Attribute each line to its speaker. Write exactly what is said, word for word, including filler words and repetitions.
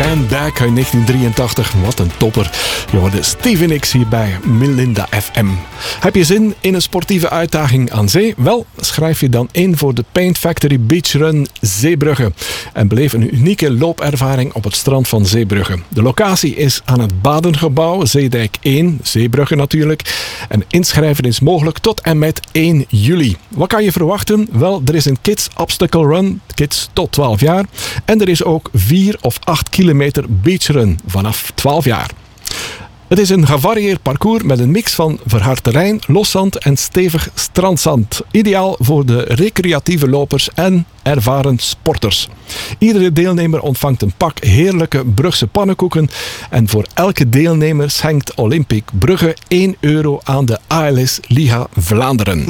Speaker 1: Stand Back uit negentien drieëntachtig. Wat een topper. Je hoorde Steven X hier bij Melinda F M. Heb je zin in een sportieve uitdaging aan zee? Wel, schrijf je dan in voor de Paint Factory Beach Run Zeebrugge. En beleef een unieke loopervaring op het strand van Zeebrugge. De locatie is aan het Badengebouw, Zeedijk één, Zeebrugge natuurlijk. En inschrijven is mogelijk tot en met één juli. Wat kan je verwachten? Wel, er is een Kids Obstacle Run, kids tot twaalf jaar. En er is ook vier of acht kilometer beachrun vanaf twaalf jaar. Het is een gevarieerd parcours met een mix van verhard terrein, loszand en stevig strandzand. Ideaal voor de recreatieve lopers en ervaren sporters. Iedere deelnemer ontvangt een pak heerlijke Brugse pannenkoeken. En voor elke deelnemer schenkt Olympic Brugge één euro aan de A L S Liga Vlaanderen.